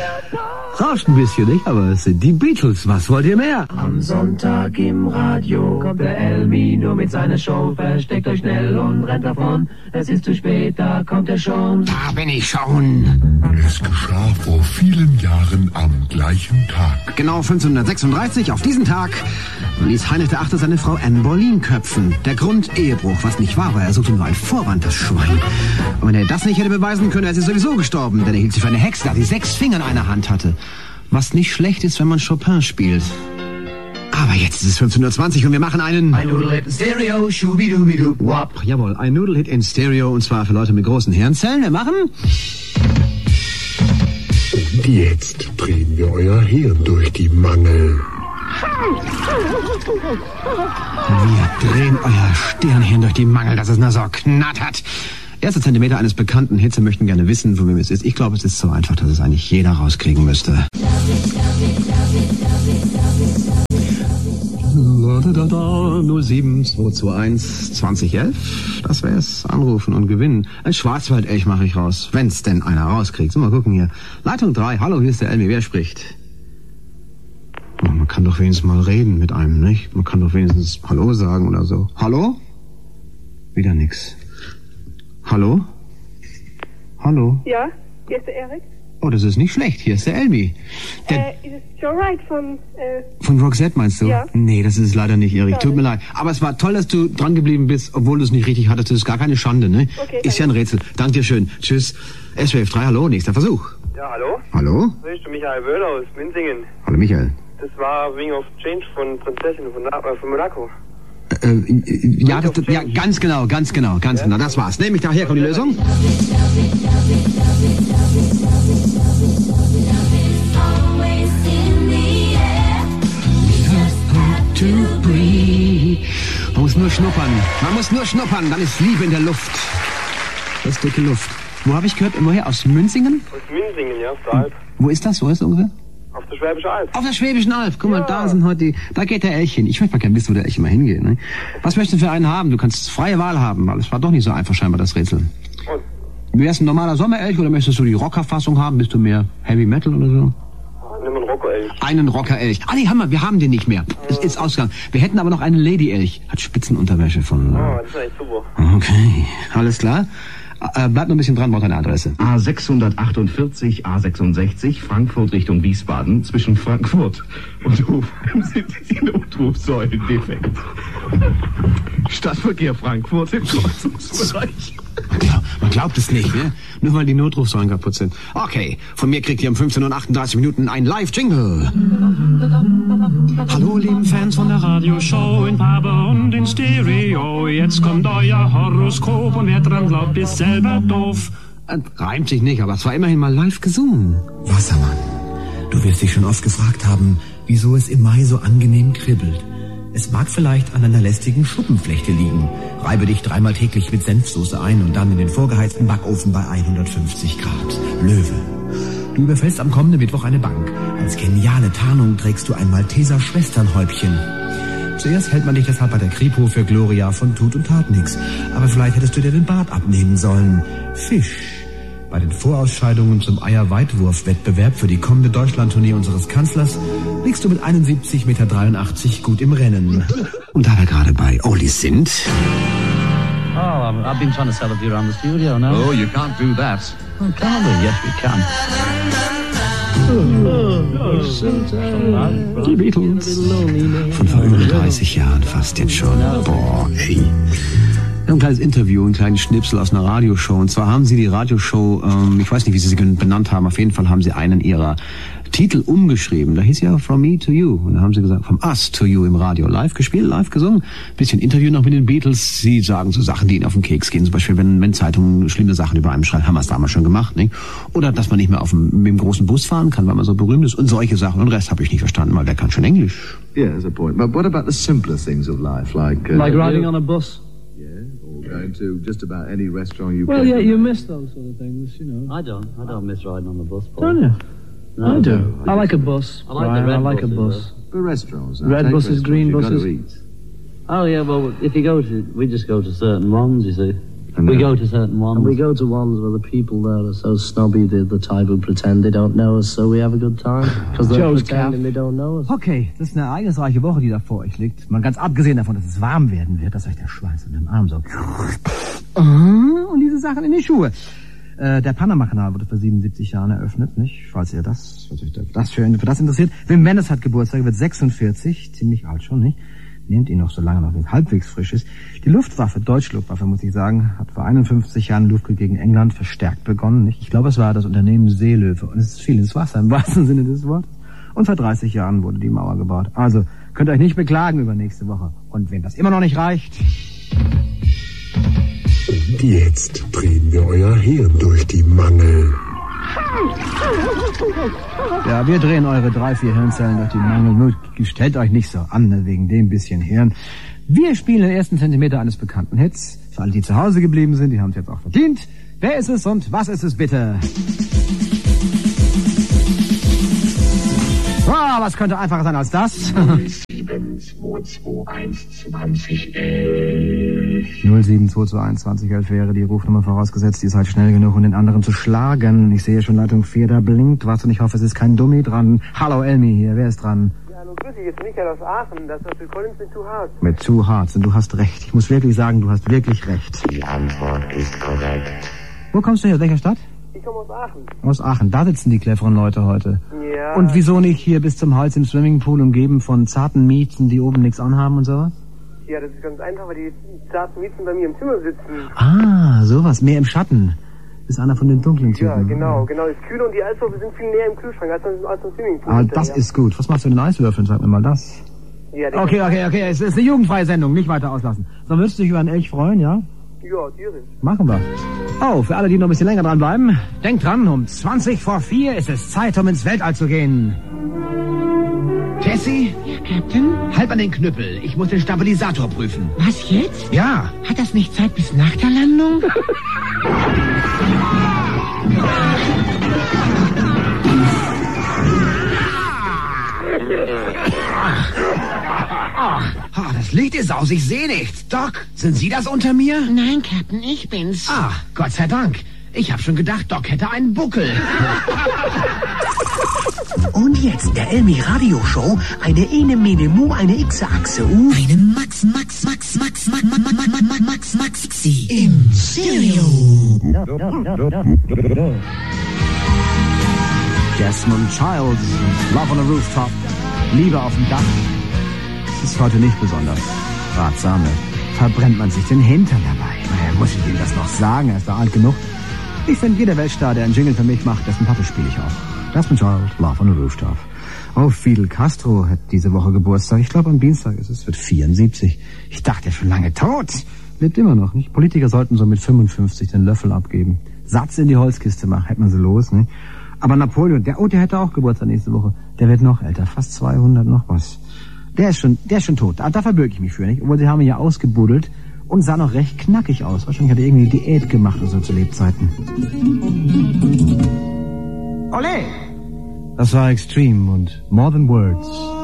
Rauscht ein bisschen, nicht? Aber es sind die Beatles. Was wollt ihr mehr? Am Sonntag im Radio kommt der Elmi nur mit seiner Show. Versteckt euch schnell und rennt davon. Es ist zu spät, da kommt er schon. Da bin ich schon. Es geschah vor vielen Jahren am gleichen Tag. Genau 1536, auf diesen Tag, ließ Heinrich VIII. Seine Frau Anne Boleyn köpfen. Der Grund Ehebruch, was nicht wahr war. Er suchte nur ein Vorwand, das Schwein. Und wenn er das nicht hätte beweisen können, wäre sie sowieso gestorben. Denn er hielt sie für eine Hexe, da die 6 Finger in einer Hand hatte. Was nicht schlecht ist, wenn man Chopin spielt. Aber jetzt ist es 15:20 Uhr und wir machen einen... Ein Nudelhit in Stereo, schubidubidu, wap. Jawohl, ein Nudelhit in Stereo und zwar für Leute mit großen Hirnzellen. Wir machen... Und jetzt drehen wir euer Hirn durch die Mangel. Wir drehen euer Stirnhirn durch die Mangel, dass es nur so knattert. Erste Zentimeter eines bekannten Hits. Sie möchten gerne wissen, von wem es ist. Ich glaube, es ist so einfach, dass es eigentlich jeder rauskriegen müsste. 07221 2011. Das wär's. Anrufen und gewinnen. Ein Schwarzwaldelch mache ich raus. Wenn's denn einer rauskriegt. So, mal gucken hier. Leitung 3. Hallo, hier ist der Elmi. Wer spricht? Oh, man kann doch wenigstens mal reden mit einem, nicht? Man kann doch wenigstens Hallo sagen oder so. Hallo? Wieder nix. Hallo? Hallo? Ja, hier ist der Erik. Oh, das ist nicht schlecht. Hier ist der Elmi. Ist es Joe Wright von... Von Roxette meinst du? Ja. Nee, das ist es leider nicht, Erik. Tut mir leid. Aber es war toll, dass du dran geblieben bist, obwohl du es nicht richtig hattest. Das ist gar keine Schande, ne? Okay, ist ja ein Rätsel. Dank dir schön. Tschüss. SWF 3, hallo, nächster Versuch. Ja, hallo? Hallo? Das ist Michael Wöhler aus Minzingen. Hallo, Michael. Das war Wing of Change von Prinzessin von Monaco. Ja, ganz genau. Das war's. Nämlich daher kommt die Lösung. Man muss nur schnuppern. Dann ist Liebe in der Luft. Das ist dicke Luft. Wo habe ich gehört? Woher? Aus Münzingen? Aus Minzingen, ja, auf der Alp. Wo ist das? Wo ist das ungefähr? Auf der Schwäbischen Alb. Auf der Schwäbischen Alb. Guck mal, da sind heute da geht der Elch hin. Ich möchte mal gerne wissen, wo der Elch immer hingeht. Ne? Was möchtest du für einen haben? Du kannst freie Wahl haben, weil es war doch nicht so einfach scheinbar, das Rätsel. Und? Wärst ein normaler Sommerelch oder möchtest du die Rockerfassung haben? Bist du mehr Heavy Metal oder so? Nimm einen Rockerelch. Einen Rockerelch. Ah, nee, wir haben den nicht mehr. Es ist ausgegangen. Wir hätten aber noch einen Lady-Elch. Hat Spitzenunterwäsche von... Das ist eigentlich super. Okay, alles klar. Bleib noch ein bisschen dran, braucht deine Adresse. A648, A66, Frankfurt Richtung Wiesbaden. Zwischen Frankfurt und Hofheim sind die Notrufsäulen defekt. Stadtverkehr Frankfurt im Kreuzungsbereich. Man glaubt es nicht, ne? Nur weil die Notrufsäulen kaputt sind. Okay, von mir kriegt ihr um 15:38 Uhr ein Live-Jingle. Hallo, lieben Fans von der Radioshow in Farbe und in Stereo. Jetzt kommt euer Horoskop und wer dran glaubt, ist selber doof. Reimt sich nicht, aber es war immerhin mal live gesungen. Wassermann, du wirst dich schon oft gefragt haben, wieso es im Mai so angenehm kribbelt. Es mag vielleicht an einer lästigen Schuppenflechte liegen. Reibe dich 3-mal täglich mit Senfsoße ein und dann in den vorgeheizten Backofen bei 150 Grad. Löwe. Du überfällst am kommenden Mittwoch eine Bank. Als geniale Tarnung trägst du ein Malteser Schwesternhäubchen. Zuerst hält man dich deshalb bei der Kripo für Gloria von Tut und Tat nix. Aber vielleicht hättest du dir den Bart abnehmen sollen. Fisch. Bei den Vorausscheidungen zum Eierweitwurf-Wettbewerb für die kommende Deutschlandtournee unseres Kanzlers liegst du mit 71,83 Meter gut im Rennen. Und da wir gerade bei Oldies sind... Oh, I've been trying to sell a few around the studio now. Oh, you can't do that. Oh, can't we? Yes, we can. Die Beatles. Von vor über 30 Jahren fast jetzt schon. Boah, ey. Ein kleines Interview, ein kleines Schnipsel aus einer Radioshow. Und zwar haben sie die Radioshow, ich weiß nicht, wie sie sie benannt haben, auf jeden Fall haben sie einen ihrer Titel umgeschrieben. Da hieß ja From Me to You. Und da haben sie gesagt, From Us to You im Radio. Live gespielt, live gesungen. Bisschen Interview noch mit den Beatles. Sie sagen so Sachen, die ihnen auf den Keks gehen. Zum Beispiel, wenn Zeitungen schlimme Sachen über einem schreiben, haben wir es damals schon gemacht, nicht? Oder dass man nicht mehr mit dem großen Bus fahren kann, weil man so berühmt ist. Und solche Sachen. Und den Rest habe ich nicht verstanden, weil wer kann schon Englisch? Yeah, that's a point. But what about the simpler things of life, like riding on a bus? Going to just about any restaurant you Well, can. yeah, you miss those sort of things, you know. I don't miss riding on the bus, Paul. Don't you? No, I do. I like a bus. I like Brian, the red I like buses, a bus. For restaurants. Red take buses, restaurants, green you've buses. got to eat. Oh, yeah, well, if you go to... We just go to certain ones, you see. We go to certain ones. And we go to ones where the people there are so snobby, the type who pretend they don't know us, so we have a good time. Because they're pretending they don't know us. Okay, das ist eine ereignisreiche Woche, die da vor euch liegt. Mal ganz abgesehen davon, dass es warm werden wird, dass euch der Schweiß in den Arm so... Und diese Sachen in die Schuhe. Der Panama-Kanal wurde vor 77 Jahren eröffnet, nicht? Falls ihr das für das interessiert. Wim Wenders hat Geburtstag, wird 46, ziemlich alt schon, nicht? Nehmt ihn noch so lange noch, wenn es halbwegs frisch ist. Die Luftwaffe, Deutsche Luftwaffe, muss ich sagen, hat vor 51 Jahren Luftkrieg gegen England verstärkt begonnen, nicht? Ich glaube, es war das Unternehmen Seelöwe. Und es ist viel ins Wasser, im wahrsten Sinne des Wortes. Und vor 30 Jahren wurde die Mauer gebaut. Also, könnt ihr euch nicht beklagen über nächste Woche. Und wenn das immer noch nicht reicht... Und jetzt drehen wir euer Hirn durch die Mangel. Ja, wir drehen eure 3-4 Hirnzellen durch die Mangel. Nur stellt euch nicht so an, wegen dem bisschen Hirn. Wir spielen den ersten Zentimeter eines bekannten Hits. Für alle, die zu Hause geblieben sind, die haben es jetzt auch verdient. Wer ist es und was ist es bitte? Ah, was könnte einfacher sein als das? 072212011 wäre die Rufnummer, vorausgesetzt, die ist halt schnell genug, um den anderen zu schlagen. Ich sehe schon, Leitung 4, da blinkt was und ich hoffe, es ist kein Dummi dran. Hallo Elmi hier, wer ist dran? Ja, hallo, grüß dich, jetzt Michael aus Aachen. Das war Phil Collins mit Too Hard. Mit Too Hard, und du hast recht. Ich muss wirklich sagen, du hast wirklich recht. Die Antwort ist korrekt. Wo kommst du her, aus welcher Stadt? Ich komme aus Aachen. Aus Aachen, da sitzen die cleveren Leute heute. Ja. Und wieso nicht hier bis zum Hals im Swimmingpool umgeben von zarten Mieten, die oben nichts anhaben und sowas? Ja, das ist ganz einfach, weil die zarten Mieten bei mir im Zimmer sitzen. Ah, sowas, mehr im Schatten. Ist einer von den dunklen Typen. Ja, genau. Ist kühl und die Eiswürfel sind viel näher im Kühlschrank als im Swimmingpool. Ah, das ist gut. Was machst du mit den Eiswürfeln? Sag mir mal das. Ja, Okay. Es ist eine jugendfreie Sendung. Nicht weiter auslassen. So, würdest du dich über einen Elch freuen, ja? Ja, tierisch. Machen wir. Oh, für alle, die noch ein bisschen länger dranbleiben. Denkt dran, um 4:20 ist es Zeit, um ins Weltall zu gehen. Tessie? Ja, Captain? Halt mal den Knüppel. Ich muss den Stabilisator prüfen. Was jetzt? Ja. Hat das nicht Zeit bis nach der Landung? Das Licht ist aus, ich sehe nichts. Doc, sind Sie das unter mir? Nein, Captain, ich bin's. Ah, Gott sei Dank. Ich habe schon gedacht, Doc hätte einen Buckel. Und jetzt der Elmi Radio Show. Eine Ene Mene Mu, eine X-Achse U. Eine Max Xi. Im Stereo. Desmond Childs, Love on a Rooftop. Liebe auf dem Dach. Das ist heute nicht besonders ratsam. Verbrennt man sich den Hintern dabei. Naja, muss ich ihm das noch sagen? Er ist da alt genug. Ich finde, jeder Weltstar, der einen Jingle für mich macht, dessen Pappe spiele ich auch. Desmond Child, Love on a Rooftop. Oh, Fidel Castro hat diese Woche Geburtstag. Ich glaube, am Dienstag ist es. Wird 74. Ich dachte, er ist schon lange tot. Lebt immer noch, nicht? Politiker sollten so mit 55 den Löffel abgeben. Satz in die Holzkiste machen, hätte man sie los, nicht? Aber Napoleon, der hätte auch Geburtstag nächste Woche. Der wird noch älter, fast 200 noch was. Der ist schon tot. Da verbürge ich mich für, nicht? Obwohl sie haben ihn ja ausgebuddelt und sah noch recht knackig aus. Wahrscheinlich hat er irgendwie Diät gemacht oder so zu Lebzeiten. Olé! Das war Extreme und More Than Words.